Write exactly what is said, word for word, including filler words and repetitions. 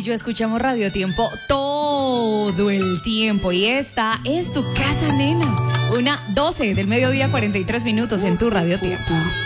yo escuchamos Radio Tiempo todo el tiempo y esta es tu casa, nena. Una doce del mediodía, cuarenta y tres minutos en tu Radio Tiempo.